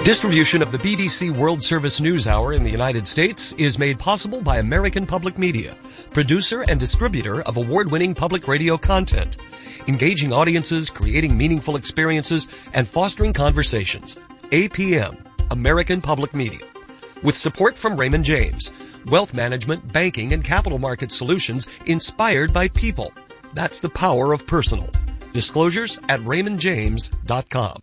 Distribution of the BBC World Service News Hour in the United States is made possible by American Public Media, producer and distributor of award-winning public radio content, engaging audiences, creating meaningful experiences, and fostering conversations. APM, American Public Media. With support from Raymond James, wealth management, banking, and capital market solutions inspired by people. That's the power of personal. Disclosures at raymondjames.com.